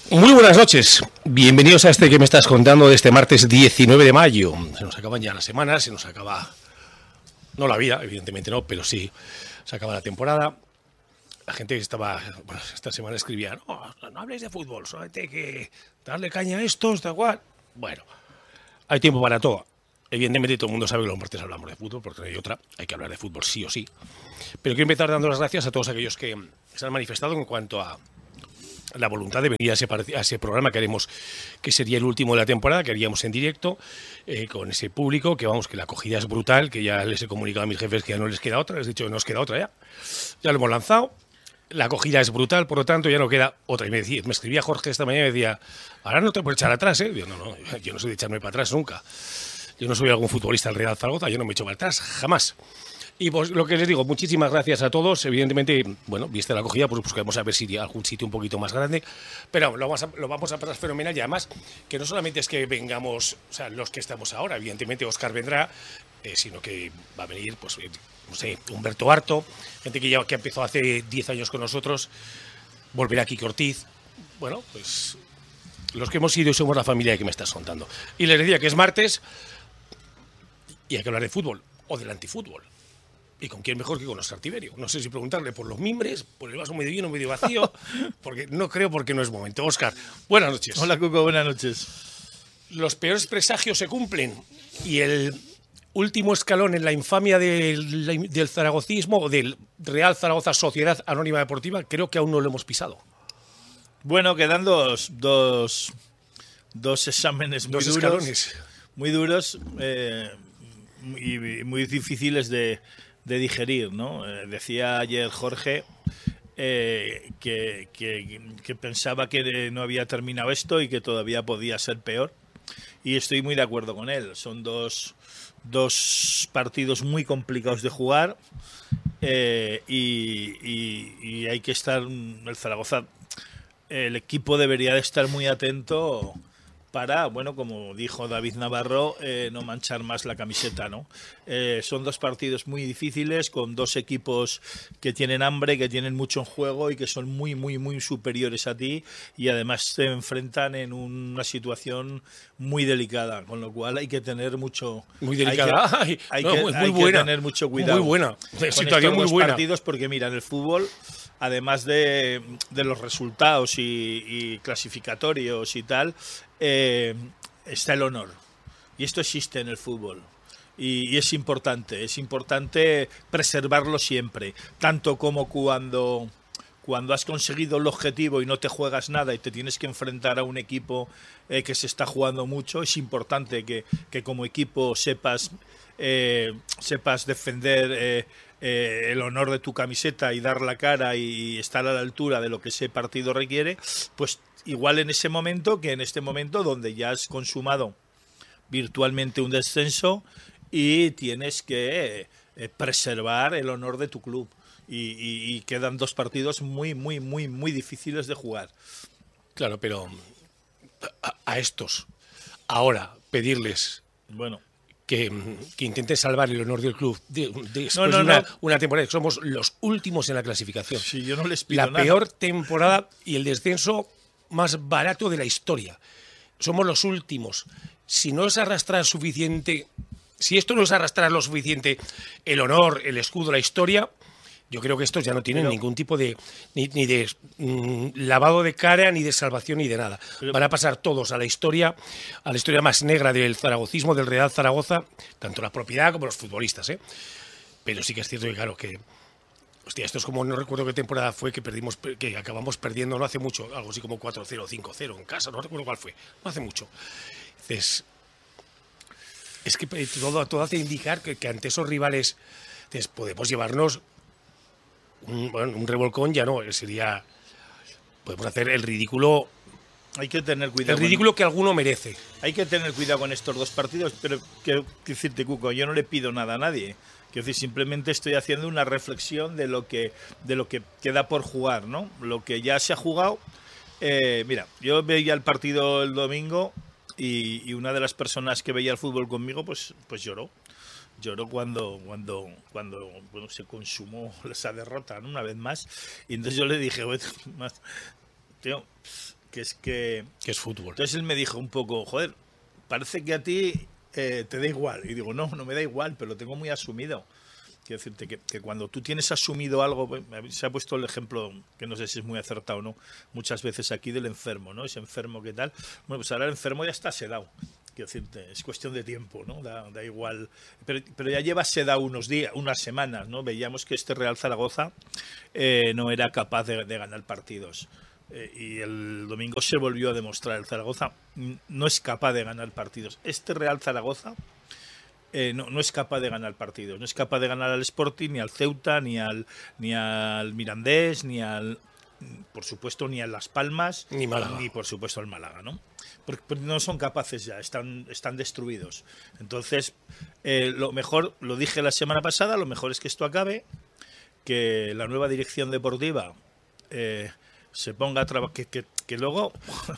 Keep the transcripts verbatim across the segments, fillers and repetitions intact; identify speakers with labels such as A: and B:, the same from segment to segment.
A: Muy buenas noches, bienvenidos a este que me estás contando de este martes diecinueve de mayo. Se nos acaban ya las semanas, se nos acaba, no la vida, evidentemente no, pero sí, se acaba la temporada. La gente que estaba, bueno, esta semana escribía, no, no habléis de fútbol, solamente hay que darle caña a estos, da igual. Bueno, hay tiempo para todo. Evidentemente todo el mundo sabe que los martes hablamos de fútbol, porque no hay otra, hay que hablar de fútbol sí o sí. Pero quiero empezar dando las gracias a todos aquellos que se han manifestado en cuanto a la voluntad de venir a ese, a ese programa que haremos, que sería el último de la temporada, que haríamos en directo, eh, con ese público, que vamos, que la acogida es brutal, que ya les he comunicado a mis jefes que ya no les queda otra, les he dicho que no os queda otra ya. Ya lo hemos lanzado, la acogida es brutal, por lo tanto ya no queda otra. Y me, decía, me escribía Jorge esta mañana y me decía, ahora no te puedes echar atrás, ¿eh? Yo, no, no, yo no soy de echarme para atrás nunca. Yo no soy algún futbolista del Real Zaragoza, yo no me echo para atrás, jamás. Y pues lo que les digo, muchísimas gracias a todos. Evidentemente, bueno, viste la acogida, pues buscaremos a ver si hay algún sitio un poquito más grande. Pero lo vamos a, lo vamos a pasar fenomenal. Y además, que no solamente es que vengamos, o sea, los que estamos ahora, evidentemente Óscar vendrá, eh, sino que va a venir, pues, eh, no sé, Humberto Harto, gente que ya que empezó hace diez años con nosotros, volverá Kiki Ortiz. Bueno, pues los que hemos ido somos la familia que me estás contando. Y les decía que es martes y hay que hablar de fútbol o del antifútbol. ¿Y con quién mejor que con Óscar Tiberio? No sé si preguntarle por los mimbres, por el vaso medio lleno, medio vacío, porque no creo porque no es momento. Óscar, buenas noches.
B: Hola, Cuco, buenas noches.
A: Los peores presagios se cumplen y el último escalón en la infamia del, del zaragocismo o del Real Zaragoza Sociedad Anónima Deportiva creo que aún no lo hemos pisado.
B: Bueno, quedan dos, dos, dos exámenes muy
A: dos
B: duros,
A: escalones.
B: muy duros eh, y muy difíciles de... de digerir, ¿no? Eh, decía ayer Jorge eh, que, que, que pensaba que no había terminado esto y que todavía podía ser peor. Y estoy muy de acuerdo con él. Son dos, dos partidos muy complicados de jugar eh, y, y, y hay que estar... El Zaragoza, el equipo debería de estar muy atento para, bueno, como dijo David Navarro, eh, no manchar más la camiseta, ¿no? Eh, son dos partidos muy difíciles, con dos equipos que tienen hambre, que tienen mucho en juego y que son muy, muy, muy superiores a ti y además se enfrentan en una situación muy delicada, con lo cual hay que tener mucho...
A: Muy delicada.
B: Hay que, hay
A: no,
B: que,
A: muy, muy
B: hay
A: buena,
B: que tener mucho cuidado.
A: Muy buena.
B: Con
A: situación muy
B: dos
A: buena.
B: partidos porque, mira, en el fútbol... Además de, de los resultados y, y clasificatorios y tal, eh, está el honor. Y esto existe en el fútbol. Y, y es importante, es importante preservarlo siempre. Tanto como cuando, cuando has conseguido el objetivo y no te juegas nada y te tienes que enfrentar a un equipo eh, que se está jugando mucho, es importante que, que como equipo sepas, eh, sepas defender... Eh, Eh, el honor de tu camiseta y dar la cara y estar a la altura de lo que ese partido requiere, pues igual en ese momento que en este momento donde ya has consumado virtualmente un descenso y tienes que eh, preservar el honor de tu club y, y, y quedan dos partidos muy, muy, muy, muy difíciles de jugar.
A: Claro, pero a, a estos ahora pedirles...
B: Bueno,
A: Que, que intente salvar el honor del club de, de, después
B: no, no,
A: de una,
B: no.
A: una temporada que somos los últimos en la clasificación.
B: Sí, yo no les pido
A: la
B: nada.
A: peor temporada y el descenso más barato de la historia. Somos los últimos. Si no es arrastrar suficiente, si esto no es arrastrar lo suficiente el honor, el escudo, la historia, yo creo que estos ya no tienen pero, ningún tipo de ni, ni de mmm, lavado de cara, ni de salvación, ni de nada. Pero, Van a pasar todos a la historia, a la historia más negra del zaragocismo, del Real Zaragoza, tanto la propiedad como los futbolistas, ¿eh? Pero sí que es cierto que, claro, que hostia, esto es como, no recuerdo qué temporada fue que perdimos, que acabamos perdiendo no hace mucho, algo así como cuatro cero, cinco cero en casa, no recuerdo cuál fue, no hace mucho. Entonces, es que todo, todo hace indicar que, que ante esos rivales entonces, podemos llevarnos Un, bueno, un revolcón ya no, sería... Podemos hacer el ridículo...
B: Hay que tener cuidado.
A: El ridículo con, que alguno merece.
B: Hay que tener cuidado con estos dos partidos, pero quiero decirte, Cuco, yo no le pido nada a nadie. Quiero decir, simplemente estoy haciendo una reflexión de lo que, de lo que queda por jugar, ¿no? Lo que ya se ha jugado... Eh, mira, yo veía el partido el domingo y, y una de las personas que veía el fútbol conmigo, pues, pues lloró. Lloró cuando cuando cuando bueno, se consumó esa derrota, ¿no? Una vez más. Y entonces yo le dije, tío, que es que...
A: Que es fútbol.
B: Entonces él me dijo un poco, joder, parece que a ti eh, te da igual. Y digo, no, no me da igual, pero lo tengo muy asumido. Quiero decirte que, que cuando tú tienes asumido algo, se ha puesto el ejemplo, que no sé si es muy acertado o no, muchas veces aquí del enfermo, ¿no? Ese enfermo que tal. Bueno, pues ahora el enfermo ya está sedado. Quiero decirte, es cuestión de tiempo, ¿no? Da, da igual. Pero, pero ya lleva sedado unos días, unas semanas, ¿no? Veíamos que este Real Zaragoza eh, no era capaz de, de ganar partidos. Eh, y el domingo se volvió a demostrar, el Zaragoza no es capaz de ganar partidos. Este Real Zaragoza eh, no, no es capaz de ganar partidos, no es capaz de ganar al Sporting, ni al Ceuta, ni al, ni al Mirandés, ni al, por supuesto, ni a Las Palmas,
A: ni Málaga,
B: ni por supuesto al Málaga, ¿no? Porque no son capaces ya, están, están destruidos. Entonces, eh, lo mejor, lo dije la semana pasada, lo mejor es que esto acabe, que la nueva dirección deportiva eh, se ponga a trabajar, que, que, que luego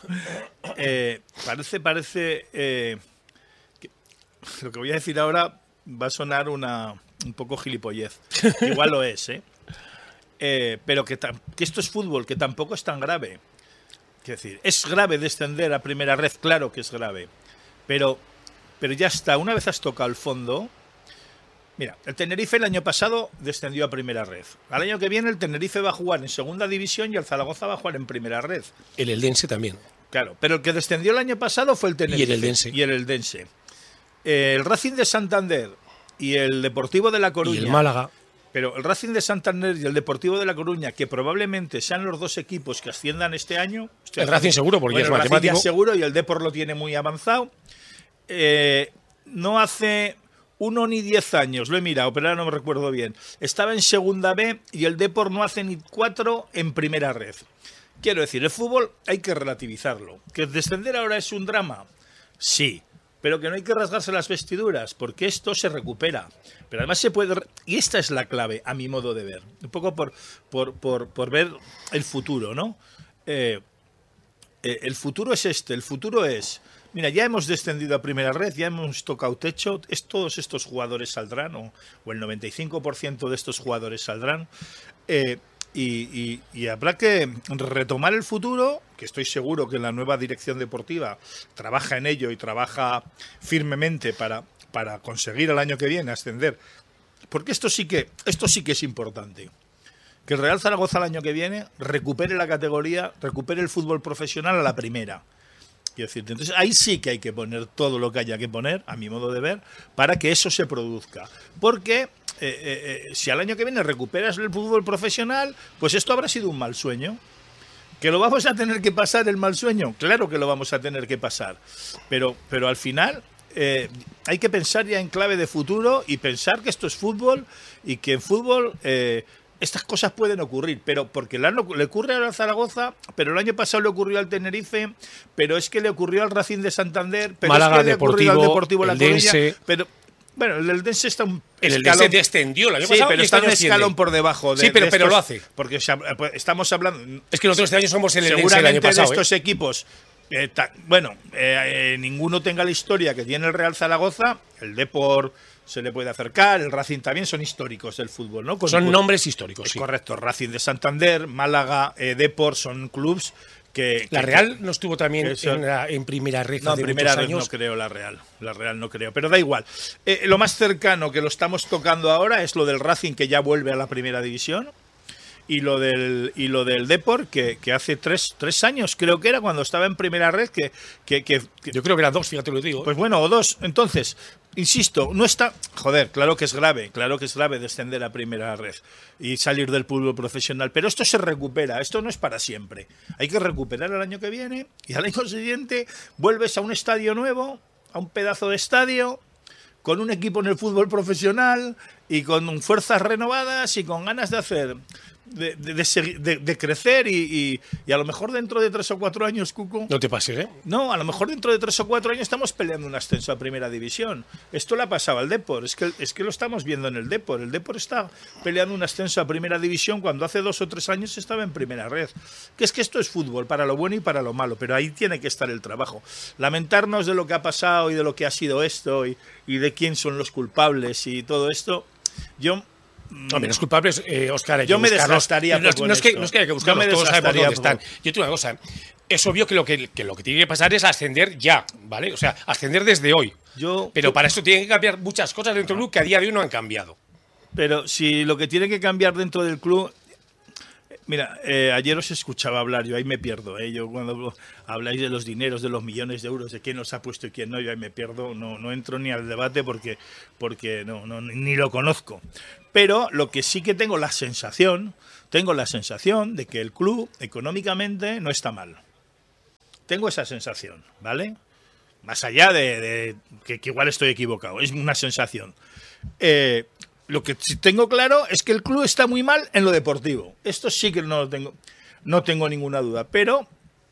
B: eh, parece, parece eh, que, lo que voy a decir ahora va a sonar una un poco gilipollez, igual lo es, ¿eh? Eh, pero que, que esto es fútbol, que tampoco es tan grave. Es decir, es grave descender a primera red, claro que es grave, pero, pero ya está, una vez has tocado el fondo. Mira, el Tenerife el año pasado descendió a primera red. Al año que viene el Tenerife va a jugar en segunda división y el Zaragoza va a jugar en primera red.
A: El Eldense también.
B: Claro, pero el que descendió el año pasado fue el Tenerife.
A: Y el Eldense.
B: Y el Eldense. Eh, el Racing de Santander y el Deportivo de La Coruña.
A: Y el Málaga.
B: Pero el Racing de Santander y el Deportivo de La Coruña, que probablemente sean los dos equipos que asciendan este año.
A: El Racing seguro, porque
B: bueno,
A: es
B: el
A: matemático.
B: Racing ya seguro y el Depor lo tiene muy avanzado. Eh, no hace uno ni diez años, lo he mirado, pero ahora no me recuerdo bien. Estaba en segunda B y el Depor no hace ni cuatro en primera red. Quiero decir, el fútbol hay que relativizarlo. ¿Que descender ahora es un drama? Sí. Pero que no hay que rasgarse las vestiduras, porque esto se recupera. Pero además se puede... Y esta es la clave, a mi modo de ver. Un poco por, por, por, por ver el futuro, ¿no? Eh, eh, el futuro es este. El futuro es... Mira, ya hemos descendido a primera red, ya hemos tocado techo. Es, todos estos jugadores saldrán, o, o el noventa y cinco por ciento de estos jugadores saldrán. Eh, Y, y, y habrá que retomar el futuro, que estoy seguro que la nueva dirección deportiva trabaja en ello y trabaja firmemente para, para conseguir el año que viene ascender, porque esto sí que esto sí que es importante, que el Real Zaragoza el año que viene recupere la categoría, recupere el fútbol profesional a la primera. Quiero decirte, entonces ahí sí que hay que poner todo lo que haya que poner, a mi modo de ver, para que eso se produzca, porque Eh, eh, eh, si al año que viene recuperas el fútbol profesional, pues esto habrá sido un mal sueño. ¿Que lo vamos a tener que pasar el mal sueño? Claro que lo vamos a tener que pasar. Pero, pero al final eh, hay que pensar ya en clave de futuro y pensar que esto es fútbol y que en fútbol eh, estas cosas pueden ocurrir. Pero porque le, le ocurre al Zaragoza, pero el año pasado le ocurrió al Tenerife, pero es que le ocurrió al Racing de Santander, pero
A: Málaga,
B: es que le ocurrió al Deportivo La Coruña, pero... Bueno, el Eldense está un
A: el
B: escalón...
A: Eldense descendió el año
B: sí,
A: pasado,
B: pero
A: y
B: está
A: este
B: un
A: año
B: escalón
A: asciende.
B: por debajo de
A: Sí, pero,
B: de
A: pero
B: estos,
A: lo hace.
B: Porque estamos hablando...
A: Es que nosotros este año somos el Eldense
B: seguramente
A: el año pasado,
B: de estos
A: ¿eh?
B: equipos... Eh, ta, bueno, eh, eh, ninguno tenga la historia que tiene el Real Zaragoza, el Depor se le puede acercar, el Racing también, son históricos del fútbol, ¿no? Con,
A: son
B: con,
A: nombres históricos,
B: eh,
A: sí.
B: Correcto, Racing de Santander, Málaga, eh, Depor, son clubs... Que,
A: la
B: que,
A: Real no estuvo también
B: eso,
A: en, la, en primera red
B: no,
A: hace
B: en primera
A: muchos
B: red
A: años.
B: No creo la Real, la Real no creo, pero da igual. Eh, lo más cercano que lo estamos tocando ahora es lo del Racing, que ya vuelve a la primera división, y lo del y lo del Depor, que, que hace tres, tres años creo que era cuando estaba en primera red, que, que, que, que
A: yo creo que eran dos, fíjate lo que digo.
B: Pues bueno, o dos. Entonces, insisto, no está... Joder, claro que es grave, claro que es grave descender a primera red y salir del fútbol profesional, pero esto se recupera, esto no es para siempre. Hay que recuperar el año que viene y al año siguiente vuelves a un estadio nuevo, a un pedazo de estadio, con un equipo en el fútbol profesional y con fuerzas renovadas y con ganas de hacer... De, de, de, de, de crecer y, y, y a lo mejor dentro de tres o cuatro años, Cuco...
A: No te pases, ¿eh?
B: No, a lo mejor dentro de tres o cuatro años estamos peleando un ascenso a primera división. Esto le ha pasado al Depor, es que, es que lo estamos viendo en el Depor. El Depor está peleando un ascenso a primera división cuando hace dos o tres años estaba en primera red. Que es que esto es fútbol, para lo bueno y para lo malo, pero ahí tiene que estar el trabajo. Lamentarnos de lo que ha pasado y de lo que ha sido esto y, y de quién son los culpables y todo esto, yo...
A: No, menos culpables, eh, Óscar.
B: Yo me desgastaría
A: no,
B: poco
A: no, es que,
B: esto.
A: no es que haya que buscarlos, todos sabemos dónde están. Yo te digo una cosa, es obvio que lo que, que lo que tiene que pasar es ascender ya, ¿vale? O sea, ascender desde hoy.
B: Yo,
A: pero para eso tienen que cambiar muchas cosas dentro del club que a día de hoy no han cambiado.
B: Pero si lo que tiene que cambiar dentro del club... Mira, eh, ayer os escuchaba hablar, yo ahí me pierdo, ¿eh? Yo cuando habláis de los dineros, de los millones de euros, de quién los ha puesto y quién no, yo ahí me pierdo, no, no entro ni al debate porque, porque no, no, ni lo conozco. Pero lo que sí que tengo la sensación, tengo la sensación de que el club económicamente no está mal. Tengo esa sensación, ¿vale? Más allá de, de que, que igual estoy equivocado, es una sensación. Eh... Lo que sí tengo claro es que el club está muy mal en lo deportivo. Esto sí que no lo tengo, no tengo ninguna duda. Pero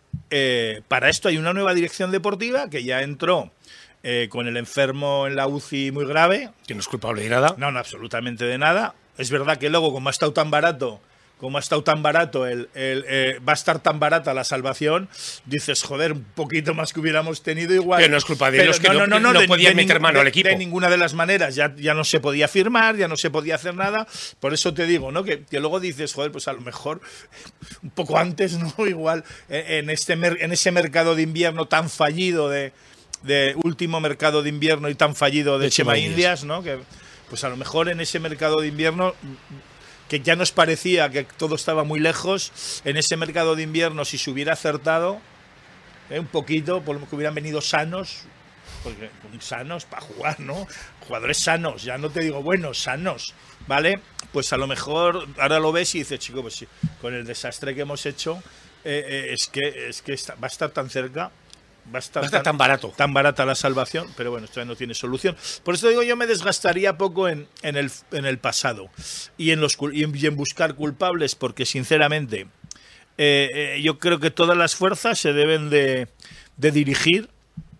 B: eh, para esto hay una nueva dirección deportiva que ya entró eh, con el enfermo en la U C I muy grave.
A: Que no es culpable de nada.
B: No, no, absolutamente de nada. Es verdad que luego, como ha estado tan barato, como ha estado tan barato, el, el, eh, va a estar tan barata la salvación, dices, joder, un poquito más que hubiéramos tenido igual.
A: Pero no es culpa de ellos, que no, no, no, no, no de, podían de meter mano
B: de,
A: al equipo.
B: De ninguna de las maneras, ya, ya no se podía firmar, ya no se podía hacer nada. Por eso te digo, ¿no? Que, que luego dices, joder, pues a lo mejor un poco antes, ¿no? Igual en, este, en ese mercado de invierno tan fallido, de, de último mercado de invierno y tan fallido de, de Chema Indias, ¿no? Que, pues a lo mejor en ese mercado de invierno, que ya nos parecía que todo estaba muy lejos, en ese mercado de invierno, si se hubiera acertado eh, un poquito, por lo que hubieran venido sanos, porque sanos para jugar, ¿no? Jugadores sanos, ya no te digo buenos, sanos, ¿vale? Pues a lo mejor ahora lo ves y dices, chico, pues sí, con el desastre que hemos hecho, eh, eh, es que, es que está, va a estar tan cerca. Va a estar,
A: va a estar tan, tan barato.
B: Tan barata la salvación, pero bueno, esto ya no tiene solución. Por eso digo, yo me desgastaría poco en, en, el, en el pasado y en, los, y en, y en buscar culpables, porque sinceramente eh, eh, yo creo que todas las fuerzas se deben de, de dirigir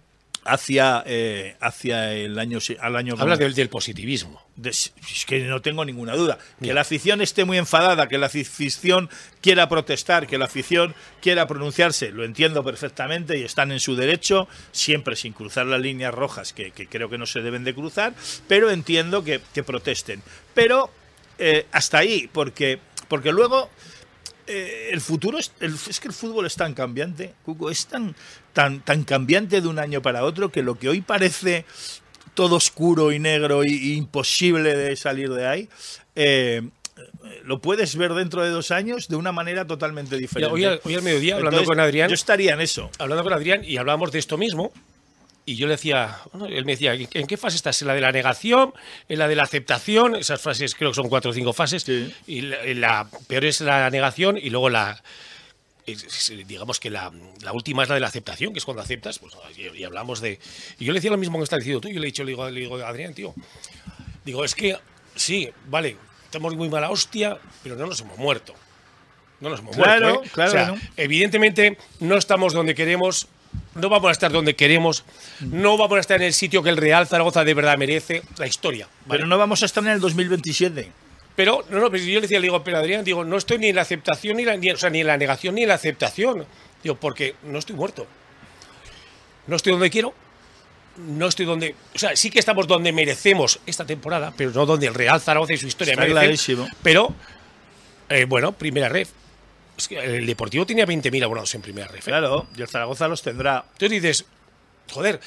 B: hacia, eh, hacia el año... Al año
A: Hablas del, del positivismo.
B: De, es que no tengo ninguna duda. Que la afición esté muy enfadada, que la afición quiera protestar, que la afición quiera pronunciarse, lo entiendo perfectamente y están en su derecho, siempre sin cruzar las líneas rojas, que, que creo que no se deben de cruzar, pero entiendo que, que protesten. Pero eh, hasta ahí, porque, porque luego... Eh, el futuro es, el, es que el fútbol es tan cambiante, Cuco, es tan, tan, tan cambiante de un año para otro que lo que hoy parece todo oscuro y negro y, y imposible de salir de ahí, eh, lo puedes ver dentro de dos años de una manera totalmente diferente.
A: Hoy al, hoy al mediodía, hablando
B: Entonces,
A: con Adrián,
B: yo estaría en eso.
A: Hablando con Adrián y hablábamos de esto mismo. Y yo le decía, bueno, él me decía, ¿en qué fase estás? ¿En la de la negación? ¿En la de la aceptación? Esas fases creo que son cuatro o cinco fases. Sí. Y la, la peor es la negación y luego la... digamos que la, la última es la de la aceptación, que es cuando aceptas, pues y, y hablamos de... Y yo le decía lo mismo que estás diciendo tú, yo le he dicho, le digo, le digo Adrián, tío, digo, es que sí, vale, estamos muy mala hostia, pero no nos hemos muerto. No nos hemos
B: claro,
A: muerto, ¿eh?
B: Claro,
A: o sea,
B: ¿no?
A: Evidentemente no estamos donde queremos, no vamos a estar donde queremos, no vamos a estar en el sitio que el Real Zaragoza de verdad merece, la historia. ¿Vale?
B: Pero no vamos a estar en el dos mil veintisiete.
A: Pero, no, no, pero yo le decía, le digo, pero Adrián, digo, no estoy ni en la aceptación, ni, la, ni, o sea, ni en la negación, ni en la aceptación. Digo, porque no estoy muerto. No estoy donde quiero, no estoy donde... O sea, sí que estamos donde merecemos esta temporada, pero no donde el Real Zaragoza y su historia
B: Está
A: merecen.
B: clarísimo.
A: Pero, eh, bueno, primera ref. Es que el Deportivo tenía veinte mil abonados en primera ref. ¿eh?
B: Claro, y el Zaragoza los tendrá.
A: Entonces dices, joder,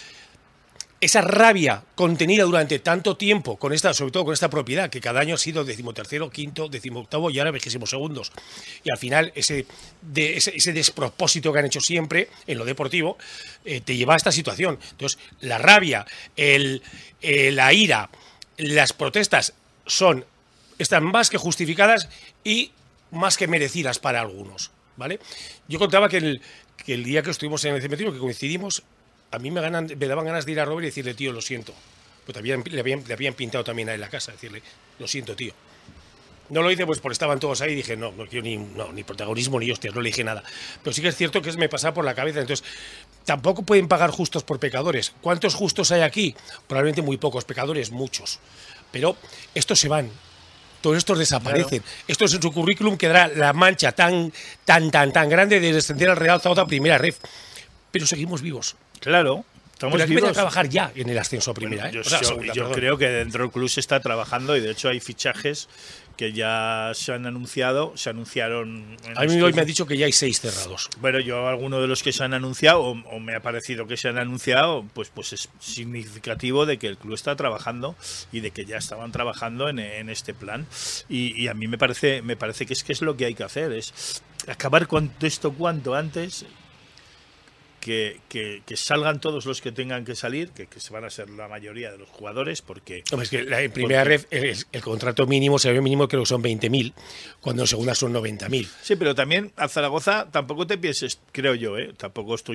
A: esa rabia contenida durante tanto tiempo, con esta, sobre todo con esta propiedad, que cada año ha sido decimotercero, quinto, decimoctavo y ahora vigésimo segundos. Y al final ese, de, ese, ese despropósito que han hecho siempre en lo deportivo eh, te lleva a esta situación. Entonces, la rabia, el, eh, la ira, las protestas son, están más que justificadas y más que merecidas para algunos, ¿vale? Yo contaba que el, que el día que estuvimos en el cementerio, que coincidimos, a mí me, ganan, me daban ganas de ir a Robert y decirle, tío, lo siento. Pues también, le, habían, le habían pintado también a él la casa, decirle, lo siento, tío. No lo hice pues porque estaban todos ahí y dije, no, no quiero ni, no, ni protagonismo ni hostias, no le dije nada. Pero sí que es cierto que me pasaba por la cabeza. Entonces, tampoco pueden pagar justos por pecadores. ¿Cuántos justos hay aquí? Probablemente muy pocos, pecadores muchos. Pero estos se van. Todos estos desaparecen. Claro. Esto es en su currículum que dará la mancha tan, tan, tan, tan grande de descender al Real Zaragoza a primera ref. Pero seguimos vivos.
B: Claro. Estamos
A: Pero hay que empezar a
B: vivos.
A: trabajar ya en el ascenso a primera.
B: Bueno, yo
A: ¿eh? O sea,
B: yo-
A: segunda,
B: yo
A: perdón.
B: creo que dentro del club se está trabajando y de hecho hay fichajes que ya se han anunciado, se anunciaron. en
A: A mí
B: estos-
A: hoy me ha dicho que ya hay seis cerrados.
B: Bueno, yo alguno de los que se han anunciado o, o me ha parecido que se han anunciado, pues pues es significativo de que el club está trabajando y de que ya estaban trabajando en, en este plan. Y, y a mí me parece me parece que es que es lo que hay que hacer, es acabar con esto cuanto antes. Que, que, que salgan todos los que tengan que salir, que, que se van a ser la mayoría de los jugadores, porque
A: Hombre, es que la, en primera
B: Porque-
A: red el, el contrato mínimo, el salario mínimo creo que son veinte mil, cuando en segunda son noventa mil.
B: sí, pero también a Zaragoza tampoco te pienses, creo yo, ¿eh? Tampoco estoy